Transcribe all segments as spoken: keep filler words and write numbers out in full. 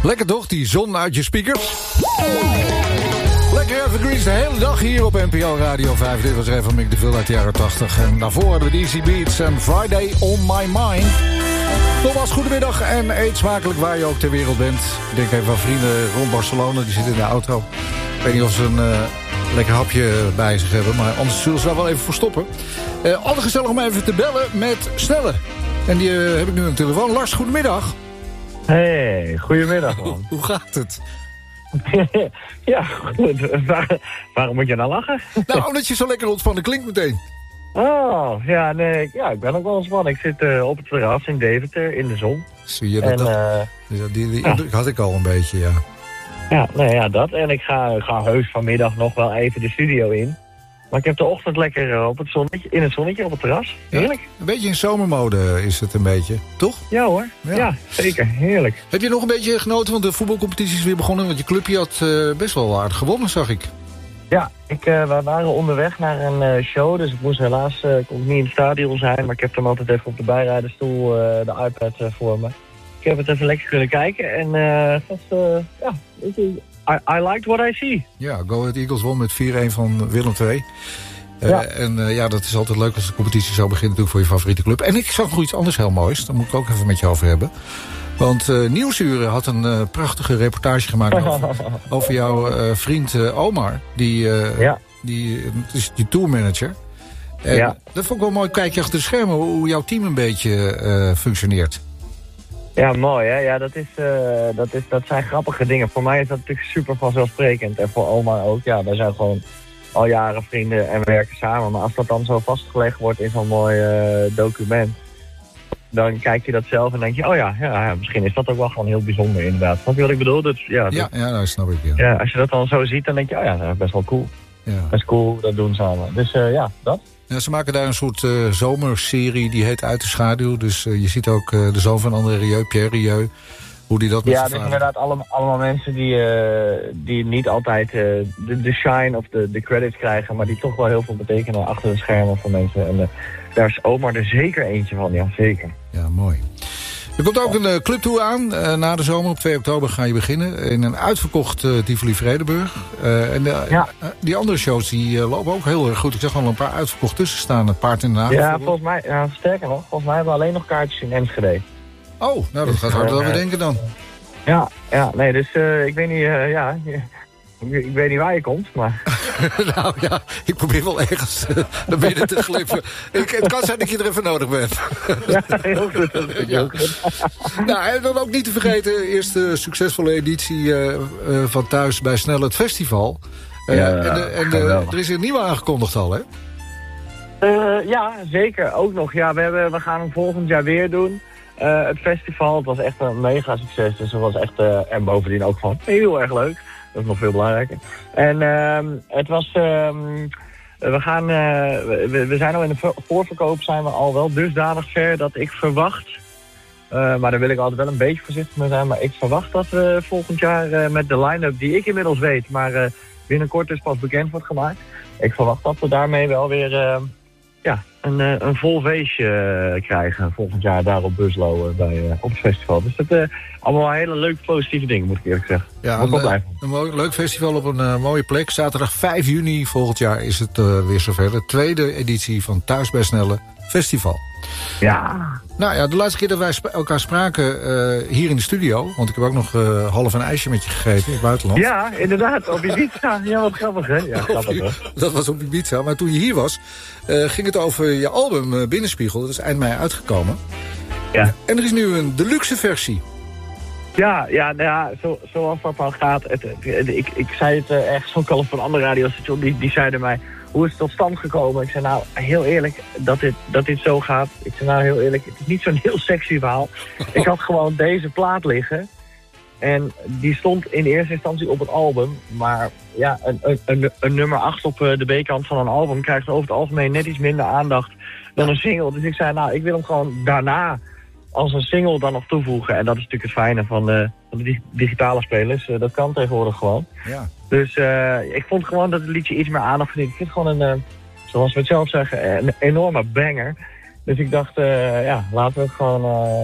Lekker toch, die zon uit je speakers? Lekker evergreens de hele dag hier op N P O Radio vijf. Dit was er even van Mick de Ville uit de jaren tachtig. En daarvoor hadden we de Easy Beats en Friday on My Mind. Nogmaals, goedemiddag en eet smakelijk waar je ook ter wereld bent. Ik denk even aan vrienden rond Barcelona, die zitten in de auto. Ik weet niet of ze een uh, lekker hapje bij zich hebben, maar anders zullen ze daar wel even voor stoppen. Uh, altijd gezellig om even te bellen met Snelle. En die uh, heb ik nu aan de telefoon. Lars, goedemiddag. Hey, goedemiddag man. Hoe gaat het? Ja, goed. Waar, waarom moet je nou lachen? Nou, omdat je zo lekker ontspannen klinkt meteen. Oh, ja, nee, ja, ik ben ook wel ontspannen. Ik zit uh, op het terras in Deventer, in de zon. Zie je dat? En, dat uh, die die, die ja. indruk had ik al een beetje, ja. Ja, nee, ja, dat. En ik ga, ga heus vanmiddag nog wel even de studio in. Maar ik heb de ochtend lekker uh, op het zonnetje, in het zonnetje op het terras. Heerlijk. Ja, een beetje in zomermode is het een beetje, toch? Ja hoor, ja, Ja. zeker. Heerlijk. Heb je nog een beetje genoten, want de voetbalcompetitie is weer begonnen. Want je clubje had uh, best wel aardig gewonnen, zag ik. Ja, ik, uh, we waren onderweg naar een uh, show, dus ik moest helaas uh, kon ik niet in het stadion zijn. Maar ik heb dan altijd even op de bijrijderstoel uh, de iPad uh, voor me. Ik heb het even lekker kunnen kijken en uh, het was, uh, ja, I, I liked what I see. Ja, Go Ahead Eagles won met vier een van Willem twee. Uh, Ja. En uh, ja, dat is altijd leuk als de competitie zo begint natuurlijk voor je favoriete club. En ik zag nog iets anders heel moois, daar moet ik ook even met je over hebben. Want uh, Nieuwsuren had een uh, prachtige reportage gemaakt over, over jouw uh, vriend uh, Omar. Die, uh, Ja. die uh, is die tourmanager. En Ja. dat vond ik wel mooi, kijk je achter de schermen hoe jouw team een beetje uh, functioneert. Ja, mooi hè. Ja, dat, is, uh, dat, is, dat zijn grappige dingen. Voor mij is dat natuurlijk super vanzelfsprekend. En voor Omar ook. Ja, wij zijn gewoon al jaren vrienden en werken samen. Maar als dat dan zo vastgelegd wordt in zo'n mooi uh, document, dan kijk je dat zelf en denk je, oh ja, ja, ja, misschien is dat ook wel gewoon heel bijzonder inderdaad. Snap je wat ik bedoel? Dus, ja, dat, Ja, ja, dat snap ik. Ja. ja, als je dat dan zo ziet, dan denk je, oh ja, dat is best wel cool. Ja. Best cool, dat doen samen. Dus uh, ja, dat. Ja, ze maken daar een soort uh, zomerserie, die heet Uit de Schaduw. Dus uh, je ziet ook uh, de zoon van André Rieu, Pierre Rieu, hoe die dat met Ja, zijn dus vader... inderdaad allemaal, allemaal mensen die, uh, die niet altijd uh, de, de shine of de, de credits krijgen, maar die toch wel heel veel betekenen achter de schermen van mensen. En uh, daar is Omar er zeker eentje van, ja, zeker. Ja, mooi. Er komt ook een uh, clubtour aan. Uh, na de zomer, op twee oktober, ga je beginnen. In een uitverkocht uh, Tivoli Vredenburg. Uh, en uh, Ja. uh, die andere shows die uh, lopen ook heel erg goed. Ik zag al een paar uitverkocht tussen staan. Het Paard in Den Haag. Ja, volgens mij, ja, sterker nog, volgens mij hebben we alleen nog kaartjes in Enschede. Oh, nou dat gaat harder dan we denken dan. Ja, ja, nee, dus uh, ik weet niet, uh, ja, ik, ik weet niet waar je komt, maar... Nou ja, ik probeer wel ergens uh, naar binnen te glippen. Ik, het kan zijn dat je er even nodig bent. Ja, heel goed. Heel Ja. goed. Nou, en dan ook niet te vergeten, de eerste succesvolle editie uh, uh, van Thuis bij Snelle het festival. Uh, Ja, en de, en de, geweldig. er is een nieuwe aangekondigd al, hè? Uh, ja, zeker. Ook nog. Ja, we, hebben, we gaan hem volgend jaar weer doen. Uh, het festival, het was echt een mega succes. Dus het was echt, uh, en bovendien ook gewoon heel erg leuk. Dat is nog veel belangrijker. En uh, het was, uh, we gaan, uh, we, we zijn al in de voorverkoop, zijn we al wel dusdanig ver dat ik verwacht, uh, maar daar wil ik altijd wel een beetje voorzichtig mee zijn, maar ik verwacht dat we volgend jaar uh, met de line-up die ik inmiddels weet, maar uh, binnenkort dus pas bekend wordt gemaakt. Ik verwacht dat we daarmee wel weer uh, ja, een, uh, een vol feestje uh, krijgen volgend jaar daar op Buslo uh, bij, uh, op het festival. Dus dat uh, allemaal hele leuke positieve dingen, moet ik eerlijk zeggen. Ja, Moet ik wel een, blij van. een mooi, leuk festival op een uh, mooie plek. Zaterdag vijf juni volgend jaar is het uh, weer zover. De tweede editie van Thuis bij Snelle Festival. Ja. Nou ja, de laatste keer dat wij sp- elkaar spraken uh, hier in de studio, want ik heb ook nog uh, half een ijsje met je gegeten in het buitenland. Ja, inderdaad, op Ibiza. Ja, wat grappig, hè? Ja, grappig, hè? Dat was op Ibiza. Maar toen je hier was, uh, ging het over je album uh, Binnenspiegel. Dat is eind mei uitgekomen. Ja. En er is nu een deluxe versie. Ja, ja, nou ja, zo, zoals dat dan gaat. Het, het, ik, ik zei het uh, ergens ook al op een andere radiostation. Die, die zeiden mij, hoe is het tot stand gekomen? Ik zei, nou, heel eerlijk, dat dit, dat dit zo gaat. Ik zei, nou, heel eerlijk, het is niet zo'n heel sexy verhaal. Ik had gewoon deze plaat liggen. En die stond in eerste instantie op het album. Maar ja, een, een, een, een nummer acht op de B-kant van een album krijgt over het algemeen net iets minder aandacht dan een single. Dus ik zei, nou, ik wil hem gewoon daarna als een single dan nog toevoegen. En dat is natuurlijk het fijne van de, van de digitale spelers. Uh, dat kan tegenwoordig gewoon. Ja. Dus uh, ik vond gewoon dat het liedje iets meer aandacht verdient. Ik vind het gewoon een, uh, zoals we het zelf zeggen, een enorme banger. Dus ik dacht, uh, ja, laten we het gewoon, uh,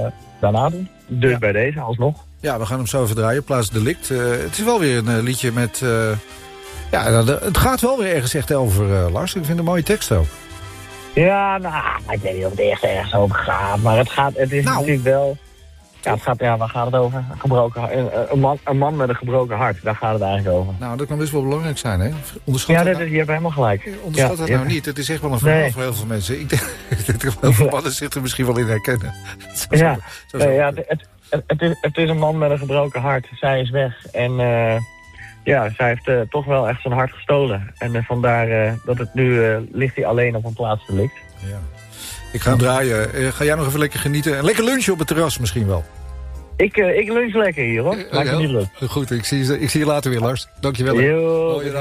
daarna doen. Dus Ja. bij deze alsnog. Ja, we gaan hem zo even draaien. Plaats Delict. Uh, het is wel weer een uh, liedje met... Uh, ja, de, het gaat wel weer ergens echt over, uh, Lars. Ik vind het een mooie tekst ook. Ja, nou, ik weet niet of het echt ergens over gaat. Maar het, gaat, het is nou. natuurlijk wel... Ja, het gaat, ja, waar gaat het over? Een, gebroken, een, een, man, een man met een gebroken hart, daar gaat het eigenlijk over. Nou, dat kan best wel belangrijk zijn, hè? Onderschat ja, dat dat nou, is, je hebt helemaal gelijk. Onderschat ja, dat ja. nou niet. Het is echt wel een verhaal nee. voor heel veel mensen. Ik denk dat heel veel mannen zich er misschien wel in herkennen. Zo, ja, zo, zo nee, ja het, het, het, het, is, het is een man met een gebroken hart. Zij is weg en uh, ja, zij heeft uh, toch wel echt zijn hart gestolen. En uh, vandaar uh, dat het nu uh, ligt hij alleen op een plaats delict. Ja. Ik ga hem draaien. Uh, ga jij nog even lekker genieten? En lekker lunchen op het terras misschien wel. Ik, uh, ik lunch lekker hier, hoor. Maak je niet leuk. Goed, ik zie, ik zie je later weer, Lars. Dankjewel. Yo.